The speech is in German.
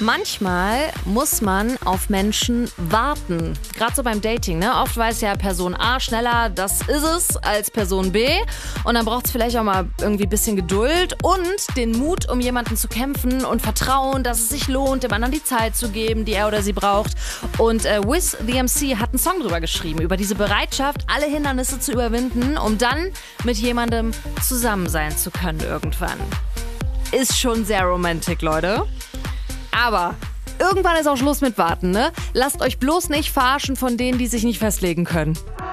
Manchmal muss man auf Menschen warten. Gerade so beim Dating, ne? Oft weiß ja Person A schneller, das ist es, als Person B. Und dann braucht es vielleicht auch mal irgendwie ein bisschen Geduld und den Mut, um jemanden zu kämpfen und Vertrauen, dass es sich lohnt, dem anderen die Zeit zu geben, die er oder sie braucht. Und Wiz the MC hat einen Song drüber geschrieben, über diese Bereitschaft, alle Hindernisse zu überwinden, um dann mit jemandem zusammen sein zu können irgendwann. Ist schon sehr romantic, Leute. Aber irgendwann ist auch Schluss mit Warten, ne? Lasst euch bloß nicht verarschen von denen, die sich nicht festlegen können.